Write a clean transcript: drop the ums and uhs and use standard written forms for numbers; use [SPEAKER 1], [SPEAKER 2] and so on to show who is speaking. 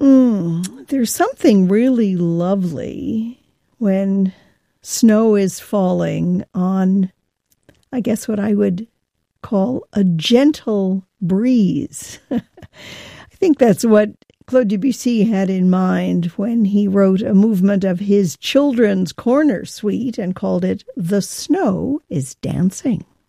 [SPEAKER 1] There's something really lovely when snow is falling on, I guess, what I would call a gentle breeze. I think that's what Claude Debussy had in mind when he wrote a movement of his children's corner suite and called it "The Snow is Dancing."